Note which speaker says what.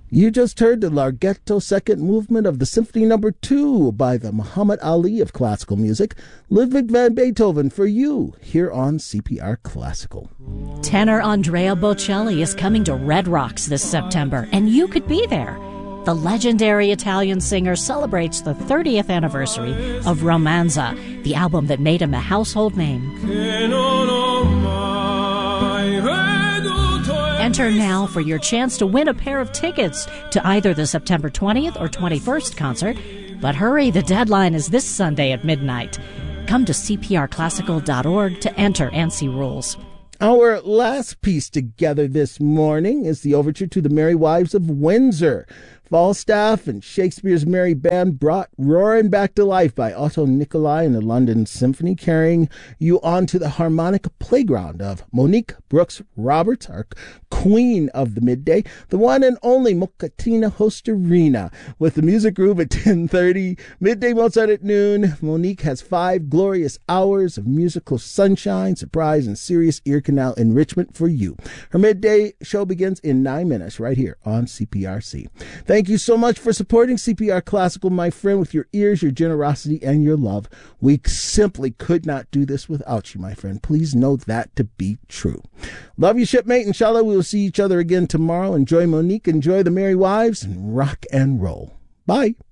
Speaker 1: You just heard the Larghetto second movement of the Symphony No. 2 by the Muhammad Ali of classical music, Ludwig van Beethoven, for you here on CPR Classical.
Speaker 2: Tenor Andrea Bocelli is coming to Red Rocks this September, and you could be there. The legendary Italian singer celebrates the 30th anniversary of Romanza, the album that made him a household name. Enter now for your chance to win a pair of tickets to either the September 20th or 21st concert. But hurry, the deadline is this Sunday at midnight. Come to cprclassical.org to enter and see rules.
Speaker 1: Our last piece together this morning is the overture to The Merry Wives of Windsor. Falstaff and Shakespeare's Merry Band brought roaring back to life by Otto Nicolai and the London Symphony, carrying you on to the harmonic playground of Monique Brooks Roberts, our queen of the midday, the one and only Mocatina Hostarina. With the music groove at 10:30, midday Mozart at noon, Monique has 5 glorious hours of musical sunshine, surprise, and serious ear canal enrichment for you. Her midday show begins in 9 minutes right here on CPRC. Thank you so much for supporting CPR Classical, my friend, with your ears, your generosity, and your love. We simply could not do this without you, my friend. Please know that to be true. Love you, shipmate. Inshallah, we will see each other again tomorrow. Enjoy Monique, enjoy the Merry Wives, and rock and roll. Bye.